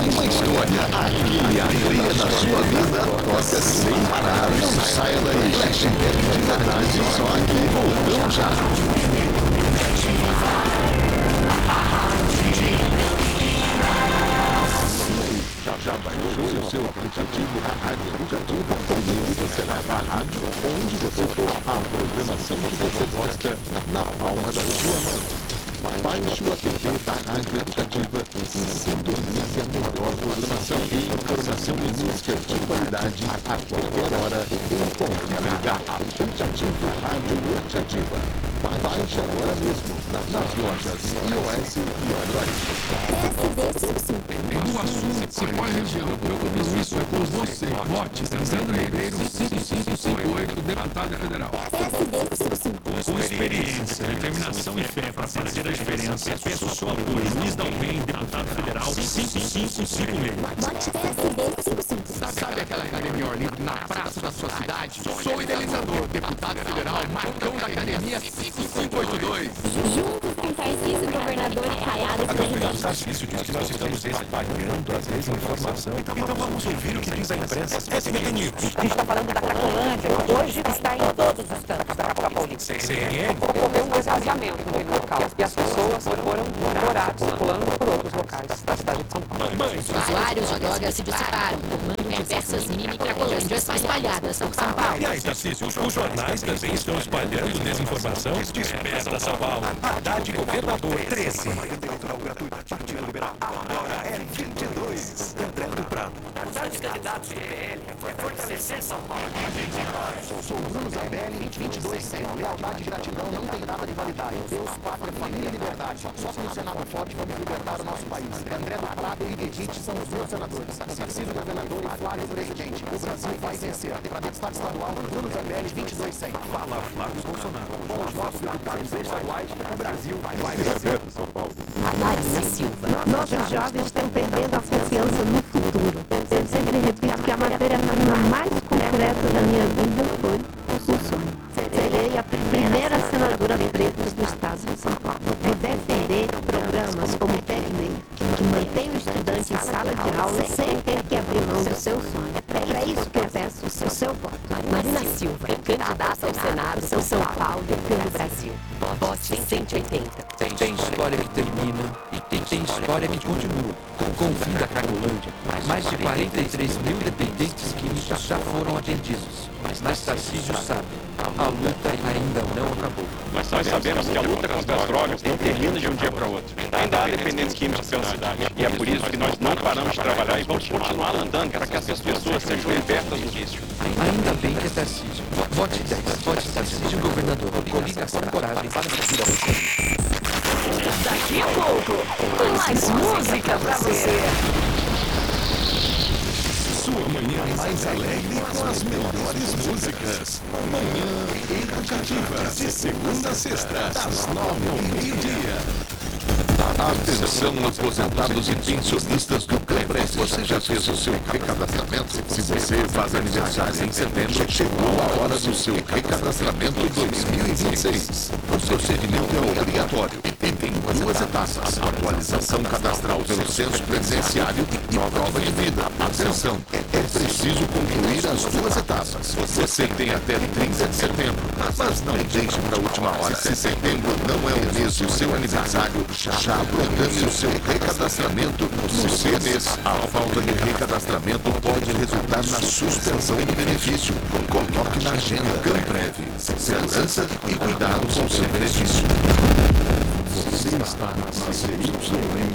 Uma história, aqui e a alegria da sua vida toca sem parar. Não saia daí, flashback de verdade, só aqui voltamos já. Já baixou o seu aplicativo da Rádio Educativa? Comigo você leva a rádio onde você for, a programação que você gosta na palma da sua mão. Baixe o app da Rádio Educativa e sintonize a melhor programação e informação e música de qualidade a qualquer hora, em qualquer lugar. Aplicativo Rádio Educativa. Baixe agora mesmo nas lojas iOS e Android. No assunto, se pode região, meu compromisso é com você. Vote Sandro Ribeiro 5558, deputado federal. Com experiência, determinação e fé para fazer a diferença. Peço sua apoio. Luiz Dalben, deputado federal 5556. Vote PSD55. Sabe aquela academia ao livre na praça da sua cidade? Sou o idealizador, deputado federal Marcão da Academia 5582. Juntos com Tarcísio, governador e Caiado, presidente. Tarcísio diz que nós estamos espalhando a desinformação. Então vamos ouvir o que diz a imprensa. SBT News. A gente está falando da Cracolândia, que hoje está em todos os cantos da capital paulista. CNN. Ocorreu um esvaziamento no local e as pessoas foram moradas circulando por outros locais da cidade de São Paulo. Usuários de drogas se dissiparam, formando diversas mini-cracolândias espalhadas por São Paulo. E aí, Tarcísio, os jornais também estão espalhando desinformação. Desperta, São Paulo. Haddad, governador 13. Eleitoral gratuito, Partido Liberal. Agora é 22. André do Prado. Os candidatos do PL foi fortalecer São Paulo. Sou Bruno Zambelli, 2022, sem lealdade e gratidão não tem data de validade. Deus, pátria, família e liberdade. Só com o Senado forte vamos libertar o nosso país. André do Prado e Edith são os meus senadores. Tarcísio, governador, e Flávio, presidente. O Brasil vai vencer. Para deputado estadual, Bruno Zambelli, 22, sem. Fala Flávio Bolsonaro. Com os nossos deputados estaduais, o Brasil vai vencer. Marina Silva. Nossos jovens estão perdendo a confiança no futuro. Eu sempre repito que a matéria-prima mais concreta da minha vida foi o sonho. Serei a primeira senadora preta do estado de São Paulo. Vou defender programas como o PECNEM, que mantém o estudante em sala de aula sem ter que abrir mão do seu sonho. É para isso que eu peço o seu voto. Marina Silva, candidata ao Senado por São Paulo e pelo Brasil. Vote 180. Tem história que termina e tem história que continua. Com o fim da Cracolândia, mais de 43 mil dependentes químicos já foram atendidos. Mas Tarcísio sabe, a luta ainda não acabou. Nós sabemos que a luta contra as drogas não termina de um dia para o outro. Ainda há dependentes químicos pela cidade. E é por isso que nós não paramos de trabalhar e vamos continuar lutando para que essas pessoas sejam libertas do vício. Ainda bem que é Tarcísio. Vote 10. Vote Tarcísio, governador. Coligação Coragem para subir a você. Daqui a pouco, mais música pra você. Sua manhã mais alegre com as melhores músicas. Manhã Educativa, de segunda a sexta, das 9h30. Atenção, aposentados e pensionistas do CREPRES. Você já fez o seu recadastramento? Se você faz aniversário em setembro, chegou a hora do seu recadastramento 2026. O procedimento é obrigatório e tem duas etapas: atualização cadastral pelo censo previdenciário e prova de vida. Atenção, é preciso concluir as duas etapas. Você tem até 30 de setembro, mas não deixe para a última hora. Se setembro não é o mês do seu aniversário, já programe o seu recadastramento no CNES. A falta de recadastramento pode resultar na suspensão do benefício. Coloque na agenda Camprev. Segurança e cuidado com seu benefício. Você está na CYM